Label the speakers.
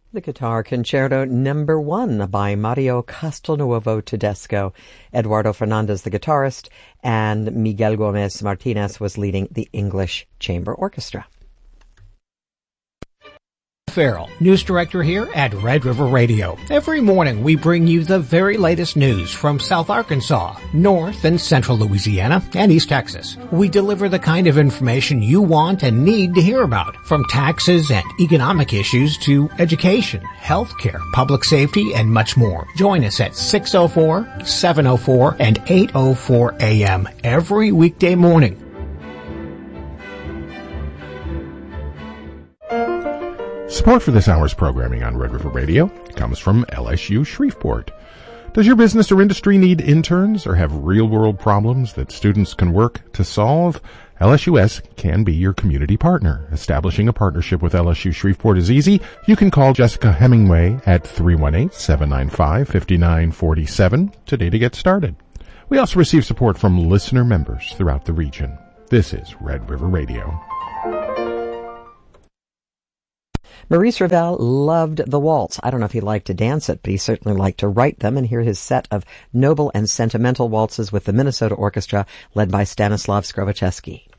Speaker 1: The Guitar Concerto No. 1 by Mario Castelnuovo Tedesco. Eduardo Fernandez, the guitarist, and Miguel Gomez Martinez was leading the English Chamber Orchestra.
Speaker 2: Farrell, news director here at Red River Radio. Every morning we bring you the very latest news from South Arkansas, North and Central Louisiana, and East Texas. We deliver the kind of information you want and need to hear about, from taxes and economic issues to education, healthcare, public safety, and much more. Join us at 6:04, 7:04, and 8:04 a.m. every weekday morning.
Speaker 3: Support for this hour's programming on Red River Radio comes from LSU Shreveport. Does your business or industry need interns or have real-world problems that students can work to solve? LSUS can be your community partner. Establishing a partnership with LSU Shreveport is easy. You can call Jessica Hemingway at 318-795-5947 today to get started. We also receive support from listener members throughout the region. This is Red River Radio.
Speaker 1: Maurice Ravel loved the waltz. I don't know if he liked to dance it, but he certainly liked to write them. And here his set of noble and sentimental waltzes with the Minnesota Orchestra led by Stanislav Skrovacheski.